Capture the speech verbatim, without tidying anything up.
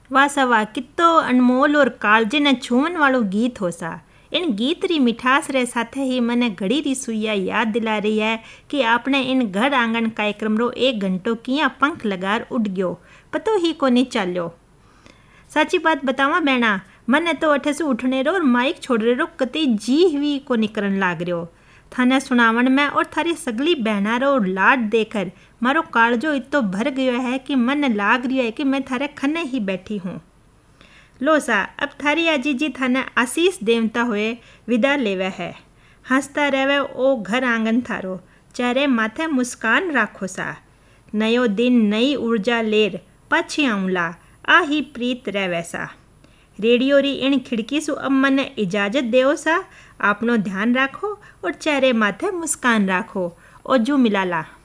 वाह सा वाह, कितो अनमोल और कालजे ने छूवन वालों गीत हो सा। इन गीत री मिठास रे साथे ही मने घड़ी री सुइया याद दिला रही है कि आपने इन घर आंगन कार्यक्रम रो एक घंटो किया पंख लगार उड़ गयो, पतो ही कोनी चाल्यो। साची बात बतावा बेना, मने तो अठे से उठने रो और माइक छोड़ने रो कतई जी हुई को निकरण लाग रहो। थाने सुनावन में और थारी सगली बहना रो लाड देकर मारो कालजो इतो भर गयो है कि मन लाग रियो है कि मैं थारे खने ही बैठी हूँ। लो सा, अब थारी आजी जी थाने आशीष देवता हुए विदा लेवे है। हंसता रहवे ओ घर आंगन थारो, चेहरे माथे मुस्कान राखो सा। नयो दिन नई ऊर्जा लेर पाछी आऊला, आ ही प्रीत रहवे सा। रेडियो री इन खिड़की सु अब मने इजाजत देओ सा। आपनो ध्यान राखो और चेहरे माथे मुस्कान राखो। ओजू मिलाला।